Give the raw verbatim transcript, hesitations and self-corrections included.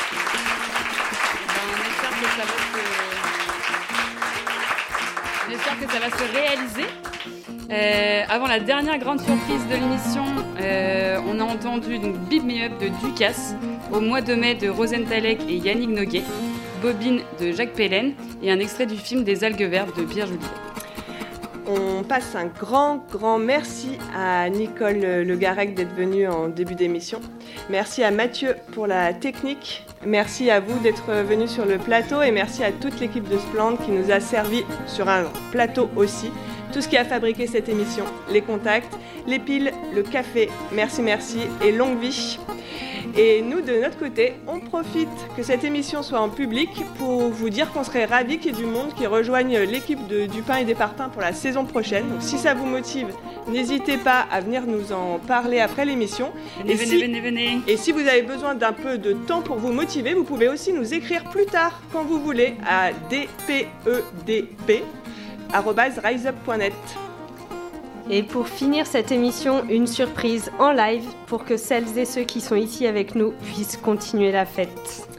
On espère que ça va se réaliser. Euh, avant la dernière grande surprise de l'émission, euh, on a entendu donc Beam Me Up de Ducasse, Au mois de mai de Rosenthalek et Yannick Noguet, Bobine de Jacques Pellen et un extrait du film Des algues vertes de Pierre Juliet. On passe un grand, grand merci à Nicole Le Garec d'être venue en début d'émission. Merci à Mathieu pour la technique. Merci à vous d'être venus sur le plateau et merci à toute l'équipe de Splend qui nous a servi sur un plateau aussi. Tout ce qui a fabriqué cette émission, les contacts, les piles, le café, merci, merci et longue vie. Et nous, de notre côté, on profite que cette émission soit en public pour vous dire qu'on serait ravis qu'il y ait du monde qui rejoigne l'équipe de Du Pain et des Parpaings pour la saison prochaine. Donc si ça vous motive, n'hésitez pas à venir nous en parler après l'émission. Venez, et, venez, si, venez, venez. et si vous avez besoin d'un peu de temps pour vous motiver, vous pouvez aussi nous écrire plus tard, quand vous voulez, à d p e d p arobase riseup point net. Et pour finir cette émission, une surprise en live pour que celles et ceux qui sont ici avec nous puissent continuer la fête.